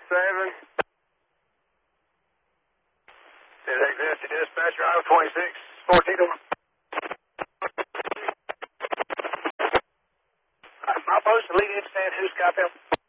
7. Did exist to dispatcher, Iowa 26, 14 to 1. My post, lead in stand, who's got them?